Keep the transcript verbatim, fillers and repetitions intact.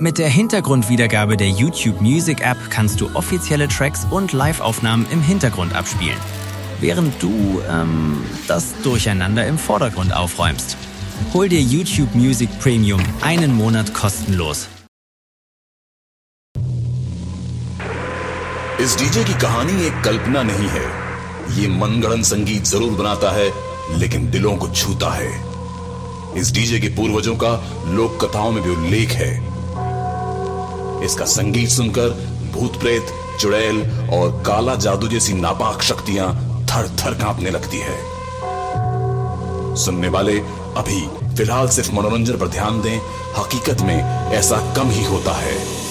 Mit der Hintergrundwiedergabe der YouTube Music App kannst du offizielle Tracks und Live-Aufnahmen im Hintergrund abspielen, während du ähm, das Durcheinander im Vordergrund aufräumst. Hol dir YouTube Music Premium einen Monat kostenlos. इस DJ की कहानी एक कल्पना नहीं है। ये मनगढ़ंत संगीत जरूर बनाता है, लेकिन दिलों को छूता है। इस डीजे के पूर्वजों का लोक कथाओं में भी उल्लेख है। इसका संगीत सुनकर भूत प्रेत, चुड़ैल और काला जादू जैसी नापाक शक्तियां थर थर कांपने लगती है। सुनने वाले अभी फिलहाल सिर्फ मनोरंजन पर ध्यान दें। हकीकत में ऐसा कम ही होता है।